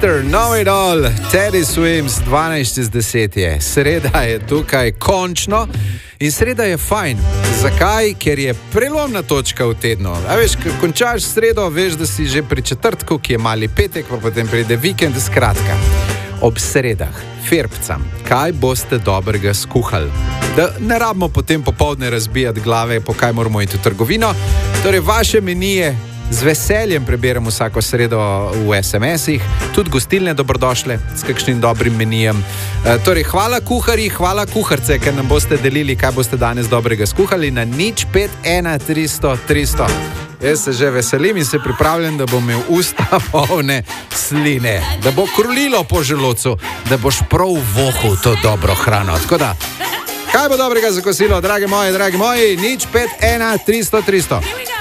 Mr. Know-It-All, Teddy Swims, 12:10 je. Sreda je tukaj, končno. In sreda je fajn. Zakaj? Ker je prelomna točka v tednu. A veš, ko končaš sredo, veš, da si že pri četrtku, ki je mali petek, pa potem pride vikend, skratka. Ob sredah, ferbcam, kaj boste dobrega skuhali? Da ne rabimo potem popoldne razbijati glave, po kaj moramo iti v trgovino. Torej, vaše menije z veseljem preberem vsako sredo v SMS-ih, tudi gostilne dobrodošle s kakšnim dobrim menijem. Torej, hvala kuharji, hvala kuharce, ker nam boste delili, kaj boste danes dobrega skuhali na 051 300 300. Jaz se že veselim in se pripravljam, da bom imel usta polne sline, da bo krulilo po želodcu, da boš prav vohal to dobro hrano. Tako da, kaj bo dobrega za kosilo, dragi moji, 051 300 300.